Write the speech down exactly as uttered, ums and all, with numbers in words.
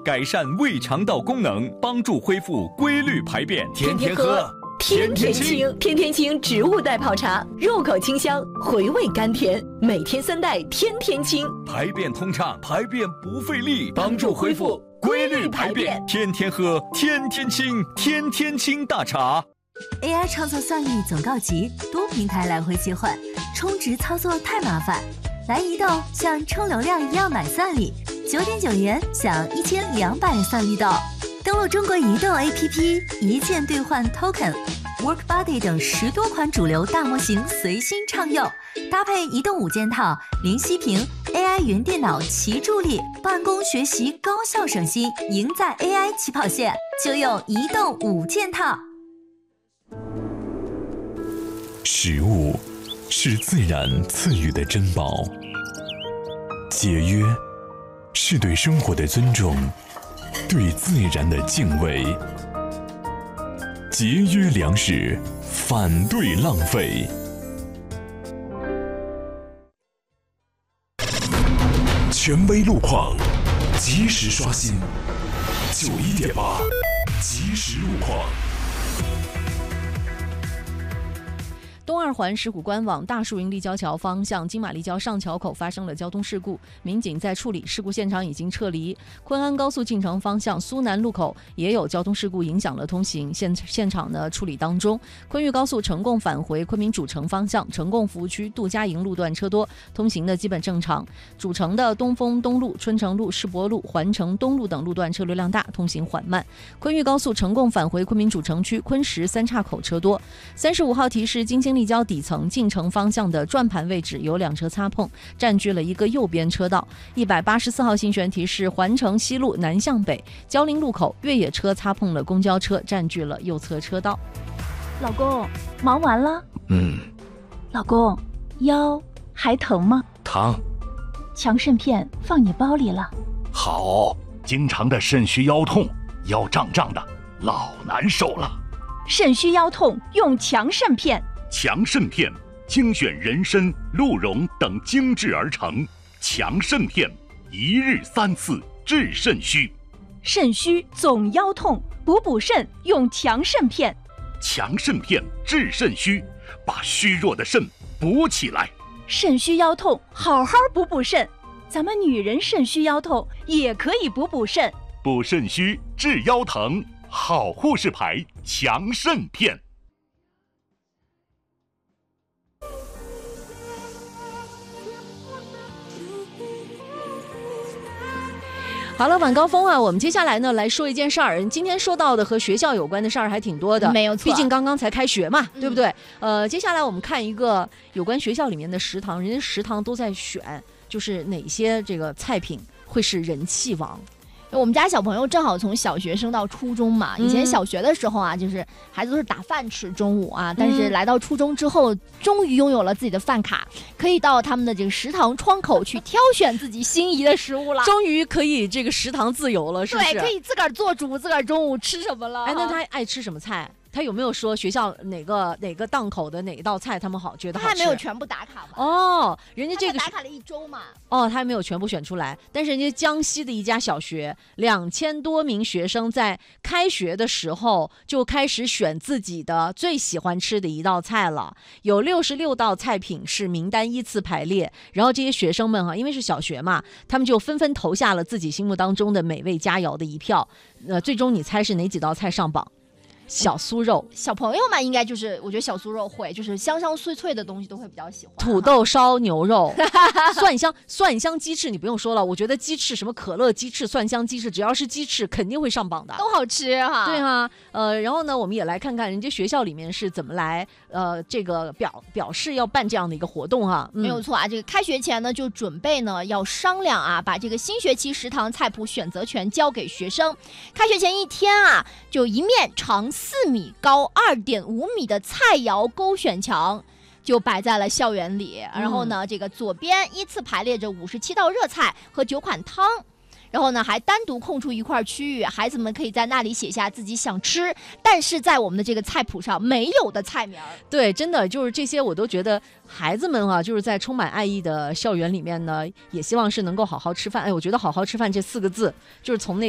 改善胃肠道功能，帮助恢复规律排便。 天天喝， 天天清，天天清植物代泡茶，入口清香，回味甘甜，每天三袋，天天清， 排便通畅，排便不费力，帮助恢复规律排便。天天喝，天天清，天天清大茶。 A I 创作算力总告急，多平台来回切换，充值操作太麻烦。来移动，像充流量一样买算力，九点九元享一千两百算力豆。登录中国移动 A P P， 一键兑换 Token。Workbuddy 等十多款主流大模型随心畅用，搭配移动五件套、零息屏、A I 云电脑齐助力，办公学习高效省心，赢在 A I 起跑线，就用移动五件套。 食物是自然赐予的珍宝，节约是对生活的尊重，对自然的敬畏。节约粮食，反对浪费。权威路况，及时刷新。九一点八，及时路况。 东二环石虎关往大树营立交桥方向金马立交上桥口发生了交通事故，民警在处理，事故现场已经撤离。昆安高速进城方向苏南路口也有交通事故影响了通行，现现场呢处理当中。昆豫高速成贡返回昆明主城方向成贡服务区杜家营路段车多，通行的基本正常。主城的东风东路、春城路、世博路、环城东路等路段车流量大，通行缓慢。昆豫高速成贡返回昆明主城区昆石三岔口车多。三十五号提示，京津立交底层进城方向的转盘位置有两车擦碰，占据了一个右边车道。一百八十四号信玄提示，环城西路南向北交林路口越野车擦碰了公交车，占据了右侧车道。 老公，忙完了？ 嗯。 老公，腰还疼吗？ 疼。 强肾片放你包里了。 好，经常的肾虚腰痛，腰胀胀的，老难受了。 肾虚腰痛用强肾片。 强肾片精选人参、鹿茸等精制而成，强肾片一日三次治肾虚。 肾虚总腰痛，补补肾用强肾片。 强肾片治肾虚，把虚弱的肾补起来。 肾虚腰痛，好好补补肾。咱们女人肾虚腰痛也可以补补肾。 补肾虚治腰疼，好护士牌强肾片。 好了，晚高峰啊，我们接下来呢来说一件事儿。今天说到的和学校有关的事儿还挺多的， 没有错， 毕竟刚刚才开学嘛， 嗯、 对不对？呃，接下来我们看一个有关学校里面的食堂，人家食堂都在选，就是哪些这个菜品会是人气王。 我们家小朋友正好从小学升到初中嘛，以前小学的时候啊，就是孩子都是打饭吃中午啊，但是来到初中之后，终于拥有了自己的饭卡，可以到他们的这个食堂窗口去挑选自己心仪的食物了。 终于可以这个食堂自由了，是不是？ 对，可以自个儿做主，自个儿中午吃什么了。 哎，那他爱吃什么菜？他有没有说学校哪个哪个档口的哪一道菜他们好觉得好吃？ 他还没有全部打卡吧？ 哦，人家这个打卡了一周嘛。 哦，他还没有全部选出来，但是人家江西的一家小学，两千多名学生在开学的时候就开始选自己的最喜欢吃的一道菜了，有六十六道菜品是名单依次排列，然后这些学生们哈、啊，因为是小学嘛，他们就纷纷投下了自己心目当中的美味佳肴的一票。呃，最终你猜是哪几道菜上榜？小酥肉， 小朋友嘛，应该就是我觉得小酥肉会，就是香香脆脆的东西都会比较喜欢。 土豆烧牛肉，蒜香蒜香鸡翅，你不用说了，我觉得鸡翅什么可乐鸡翅、蒜香鸡翅，只要是鸡翅肯定会上榜的， 都好吃哈。 对哈、啊，呃，然后呢，我们也来看看人家学校里面是怎么来呃这个表表示要办这样的一个活动哈、啊嗯。没有错啊，这个开学前呢就准备呢要商量啊，把这个新学期食堂菜谱选择权交给学生。开学前一天啊，就一面长四米高二点五米的菜肴勾选墙就摆在了校园里，然后呢，这个左边依次排列着五十七道热菜和九款汤。然后呢，还单独空出一块区域，孩子们可以在那里写下自己想吃，但是在我们的这个菜谱上没有的菜名。 对，真的就是这些，我都觉得孩子们啊，就是在充满爱意的校园里面呢，也希望是能够好好吃饭。哎，我觉得好好吃饭这四个字，就是从那